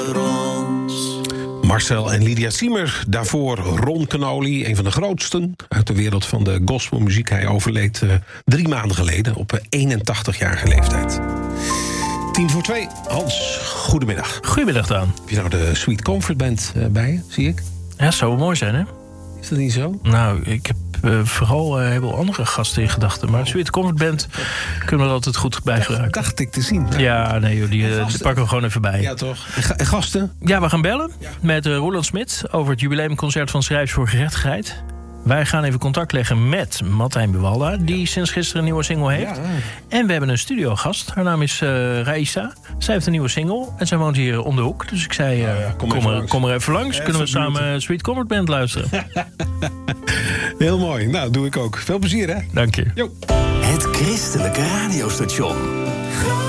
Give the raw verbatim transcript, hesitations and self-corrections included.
Marcel en Lydia Siemer. Daarvoor Ron Kenoly, een van de grootsten uit de wereld van de gospelmuziek. Hij overleed uh, drie maanden geleden op eenentachtigjarige leeftijd. Tien voor twee. Hans, goedemiddag. Goedemiddag, Daan. Heb je nou de Sweet Comfort Band uh, bij je, zie ik? Ja, dat zou wel mooi zijn, hè? Is dat niet zo? Nou, ik heb uh, vooral uh, heel veel andere gasten in gedachten. Maar de Sweet Comfort Band kunnen we er altijd goed bij gebruiken. Dacht ik te zien. Ja, nee, joh, die, uh, die pakken we gewoon even bij. Ja, toch? En, ga- en gasten? Ja, we gaan bellen Ja. met uh, Roland Smit over het jubileumconcert van Schrijvers voor Gerechtigheid. Wij gaan even contact leggen met Martijn Buwalda, die ja. sinds gisteren een nieuwe single heeft. Ja. En we hebben een studiogast. Haar naam is uh, Raissa. Zij heeft een nieuwe single en zij woont hier om de hoek. Dus ik zei, uh, ja, ja, kom, kom, even er, langs. kom er even langs. Even Kunnen we samen buurten. Sweet Comfort Band luisteren. Heel mooi. Nou, doe ik ook. Veel plezier, hè? Dank je. Jo. Het christelijke radiostation.